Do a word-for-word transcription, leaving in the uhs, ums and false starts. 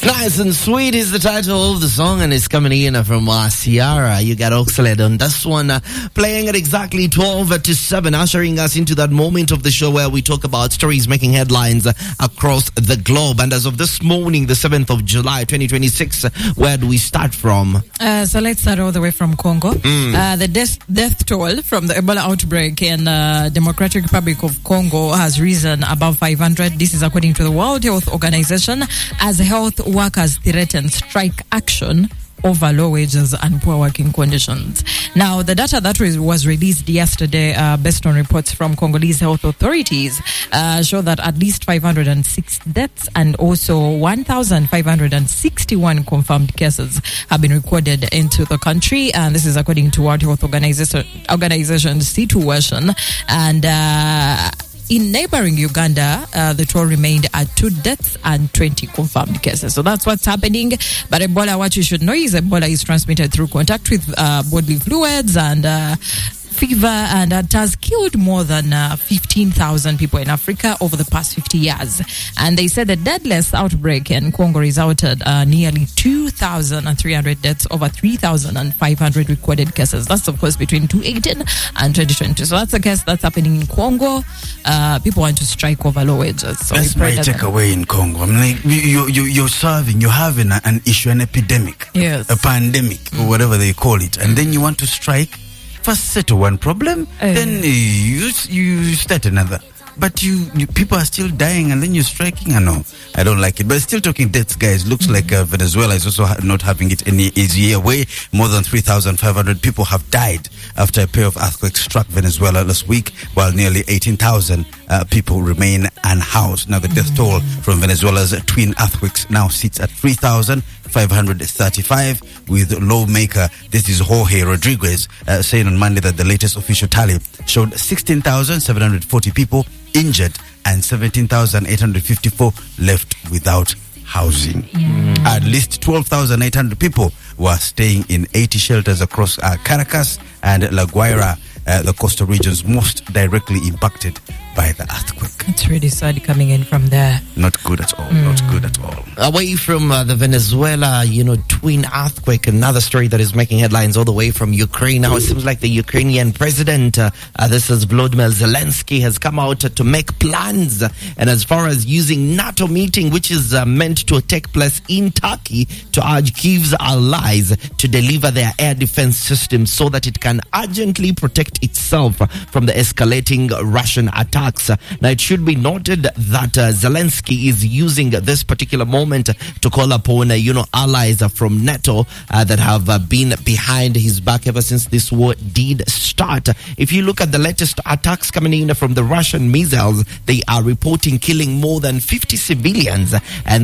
Nice and Sweet is the title of the song, and it's coming in from uh, Ciara. You got Oxlade on this one, uh, playing at exactly twelve to seven, ushering us into that moment of the show where we talk about stories making headlines uh, across the globe. And as of this morning, the seventh of July, twenty twenty-six, uh, where do we start from? Uh, so let's start all the way from Congo. Mm. Uh, the death, death toll from the Ebola outbreak in uh, Democratic Republic of Congo has risen above five hundred. This is according to the World Health Organization, as health workers threaten strike action over low wages and poor working conditions. Now, the data that was, was released yesterday, uh, based on reports from Congolese health authorities, uh, show that at least five hundred six deaths and also one thousand five hundred sixty-one confirmed cases have been recorded into the country. And this is according to World Health Organization, Organization situation. And, uh, in neighboring Uganda, uh, the toll remained at two deaths and twenty confirmed cases. So that's what's happening. But Ebola, what you should know is Ebola is transmitted through contact with uh, bodily fluids and uh, fever, and it has killed more than uh, fifteen thousand people in Africa over the past fifty years. And they said the deadliest outbreak in Congo resulted uh, nearly two thousand three hundred deaths, over three thousand five hundred recorded cases. That's, of course, between twenty eighteen and twenty twenty. So that's the case that's happening in Congo. Uh, people want to strike over low wages. So that's my takeaway in Congo. I mean, like, you, you, you're serving, you're having a, an issue, an epidemic, yes. a pandemic, mm. or whatever they call it, and then you want to strike. First settle one problem, uh, then uh, you you start another. But you, you people are still dying, and then you're striking. I know, I don't like it. But still talking deaths, guys. Looks mm-hmm. like uh, Venezuela is also ha- not having it any easier way. More than three thousand five hundred people have died after a pair of earthquakes struck Venezuela last week, while nearly eighteen thousand uh, people remain unhoused. Now, the death mm-hmm. toll from Venezuela's twin earthquakes now sits at three thousand five hundred thirty-five, with lawmaker, this is Jorge Rodriguez, uh, saying on Monday that the latest official tally showed sixteen thousand seven hundred forty people injured and seventeen thousand eight hundred fifty-four left without housing. Mm. At least twelve thousand eight hundred people were staying in eighty shelters across uh, Caracas and La Guaira, uh, the coastal regions most directly impacted by the earthquake. It's really sad coming in from there. Not good at all. Mm. Not good at all. Away from uh, the Venezuela, you know, twin earthquake, another story that is making headlines all the way from Ukraine. Now it seems like the Ukrainian president, uh, uh, this is Volodymyr Zelensky, has come out uh, to make plans. And as far as using NATO meeting, which is uh, meant to take place in Turkey, to urge Kyiv's allies to deliver their air defense system so that it can urgently protect itself from the escalating Russian attack. Now, it should be noted that uh, Zelensky is using this particular moment to call upon, uh, you know, allies uh, from NATO uh, that have uh, been behind his back ever since this war did start. If you look at the latest attacks coming in from the Russian missiles, they are reporting killing more than fifty civilians, and